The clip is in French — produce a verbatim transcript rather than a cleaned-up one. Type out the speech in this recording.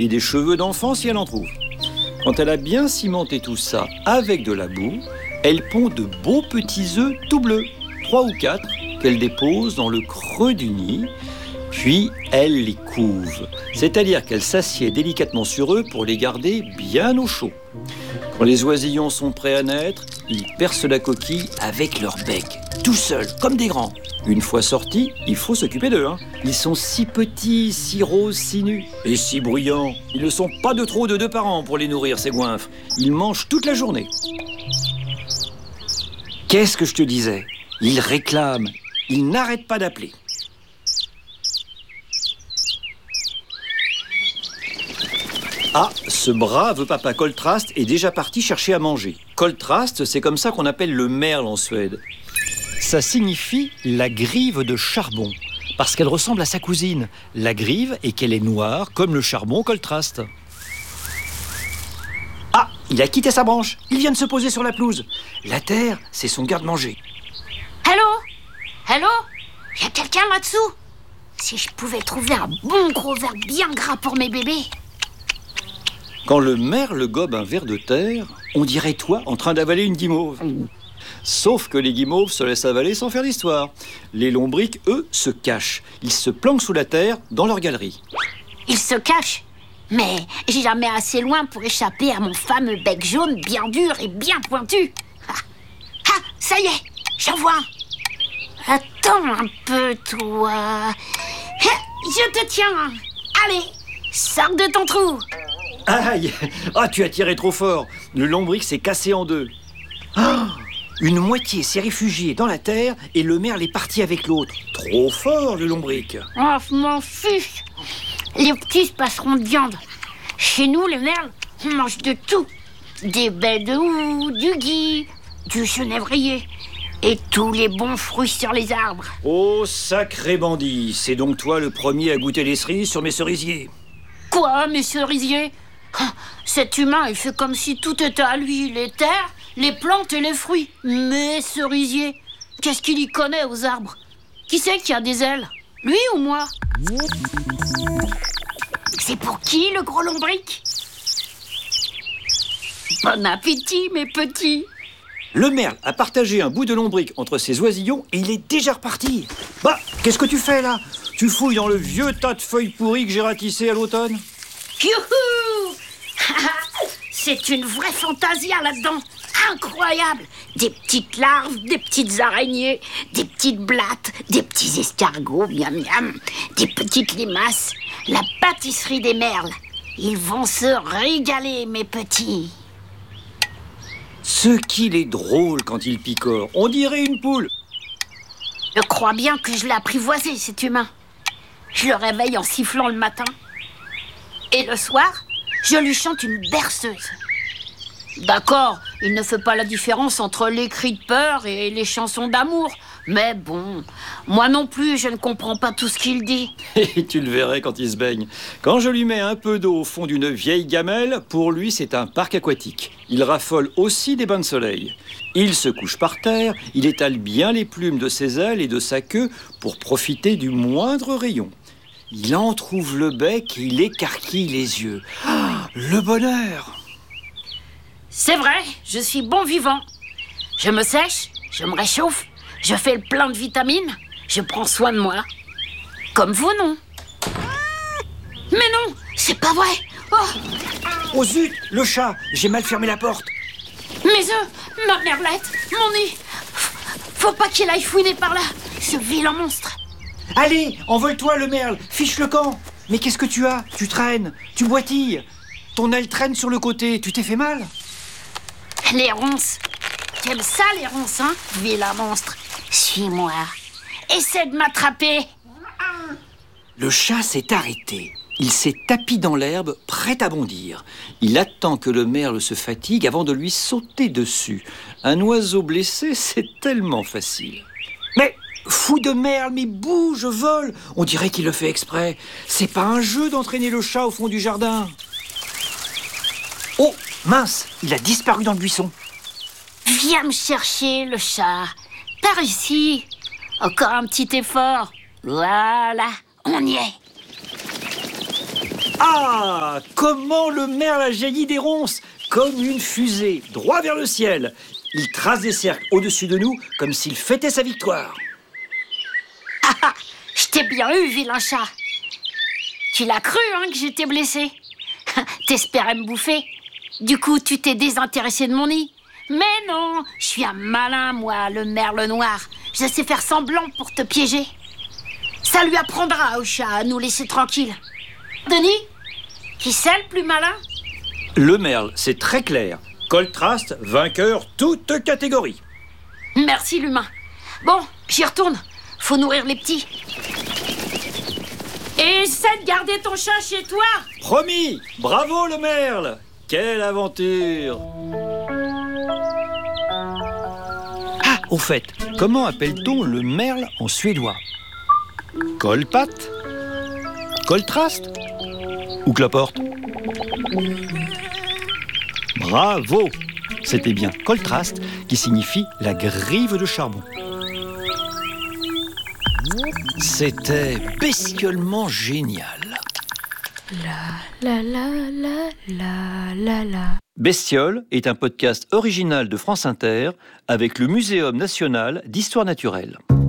et des cheveux d'enfant si elle en trouve. Quand elle a bien cimenté tout ça avec de la boue, elle pond de beaux petits œufs tout bleus, trois ou quatre, qu'elle dépose dans le creux du nid, puis elle les couve, c'est-à-dire qu'elle s'assied délicatement sur eux pour les garder bien au chaud. Quand les oisillons sont prêts à naître, ils percent la coquille avec leur bec, tout seuls, comme des grands. Une fois sortis, il faut s'occuper d'eux. Hein. Ils sont si petits, si roses, si nus et si bruyants. Ils ne sont pas de trop de deux par an pour les nourrir, ces goinfres. Ils mangent toute la journée. Qu'est-ce que je te disais? Ils réclament. Ils n'arrêtent pas d'appeler. Ah, ce brave papa Koltrast est déjà parti chercher à manger. Koltrast, c'est comme ça qu'on appelle le merle en Suède. Ça signifie la grive de charbon, parce qu'elle ressemble à sa cousine, la grive, et qu'elle est noire comme le charbon Koltrast. Ah, il a quitté sa branche, il vient de se poser sur la pelouse. La terre, c'est son garde-manger. Allô? Allô? Y a quelqu'un là-dessous? Si je pouvais trouver un bon gros verre bien gras pour mes bébés. Quand le merle gobe un ver de terre, on dirait toi en train d'avaler une guimauve. Sauf que les guimauves se laissent avaler sans faire d'histoire. Les lombrics, eux, se cachent. Ils se planquent sous la terre, dans leur galerie. Ils se cachent? Mais jamais assez loin pour échapper à mon fameux bec jaune bien dur et bien pointu. Ah, ah ça y est, j'en vois un. Attends un peu, toi. Je te tiens. Allez, sors de ton trou. Aïe! Ah, tu as tiré trop fort. Le lombric s'est cassé en deux. Ah, une moitié s'est réfugiée dans la terre et le merle est parti avec l'autre. Trop fort, le lombric. Oh, je m'en fiche. Les petits se passeront de viande. Chez nous, les merles, on mange de tout. Des baies de houx, du gui, du genévrier et tous les bons fruits sur les arbres. Oh, sacré bandit. C'est donc toi le premier à goûter les cerises sur mes cerisiers. Quoi, mes cerisiers? Cet humain, il fait comme si tout était à lui. Les terres, les plantes et les fruits. Mes cerisiers, qu'est-ce qu'il y connaît aux arbres? Qui c'est qui a des ailes? Lui ou moi? C'est pour qui, le gros lombric? Bon appétit, mes petits. Le merle a partagé un bout de lombric entre ses oisillons et il est déjà reparti. Bah, qu'est-ce que tu fais là? Tu fouilles dans le vieux tas de feuilles pourries que j'ai ratissé à l'automne? Youhou! C'est une vraie fantasia là-dedans. Incroyable! Des petites larves, des petites araignées, des petites blattes, des petits escargots, miam miam, des petites limaces. La pâtisserie des merles. Ils vont se régaler, mes petits. Ce qu'il est drôle quand il picore. On dirait une poule. Je crois bien que je l'ai apprivoisé, cet humain. Je le réveille en sifflant le matin. Et le soir, je lui chante une berceuse. D'accord, il ne fait pas la différence entre les cris de peur et les chansons d'amour. Mais bon, moi non plus, je ne comprends pas tout ce qu'il dit. Et tu le verrais quand il se baigne. Quand je lui mets un peu d'eau au fond d'une vieille gamelle, pour lui, c'est un parc aquatique. Il raffole aussi des bains de soleil. Il se couche par terre, il étale bien les plumes de ses ailes et de sa queue pour profiter du moindre rayon. Il entrouvre le bec et il écarquille les yeux. Ah, le bonheur! C'est vrai, je suis bon vivant. Je me sèche, je me réchauffe, je fais le plein de vitamines, je prends soin de moi. Comme vous, non? Mais non, c'est pas vrai. Oh, oh zut, le chat, j'ai mal fermé la porte. Mes œufs, ma merlette, mon nid. Faut pas qu'il aille fouiner par là, ce vilain monstre. Allez, envole-toi le merle, fiche le camp. Mais qu'est-ce que tu as? Tu traînes, tu boitilles. Ton aile traîne sur le côté, tu t'es fait mal? Les ronces. T'aimes ça, les ronces, hein, vilain monstre? Suis-moi. Essaie de m'attraper. Le chat s'est arrêté. Il s'est tapi dans l'herbe, prêt à bondir. Il attend que le merle se fatigue avant de lui sauter dessus. Un oiseau blessé, c'est tellement facile. Mais, fou de merle, mais bouge, vole. On dirait qu'il le fait exprès. C'est pas un jeu d'entraîner le chat au fond du jardin. Oh, mince, il a disparu dans le buisson. Viens me chercher, le chat. Par ici. Encore un petit effort. Voilà, on y est. Ah, comment le merle a jailli des ronces, comme une fusée, droit vers le ciel. Il trace des cercles au-dessus de nous, comme s'il fêtait sa victoire. Ah ah, je t'ai bien eu, vilain chat. Tu l'as cru, hein, que j'étais blessée. T'espérais me bouffer. Du coup, tu t'es désintéressé de mon nid. Mais non, je suis un malin, moi, le merle noir. Je sais faire semblant pour te piéger. Ça lui apprendra au chat à nous laisser tranquilles. Denis, qui c'est le plus malin? Le merle, c'est très clair. Coltrast, vainqueur, toute catégorie. Merci, l'humain. Bon, j'y retourne. Faut nourrir les petits. Et essaie de garder ton chat chez toi. Promis. Bravo, le merle. Quelle aventure. Ah, au fait, comment appelle-t-on le merle en suédois? Kolpat? Koltrast? Ou Cloporte? Bravo! C'était bien Koltrast qui signifie la grive de charbon. C'était bestiolement génial. La la la la la la la. Bestiole est un podcast original de France Inter avec le Muséum national d'histoire naturelle.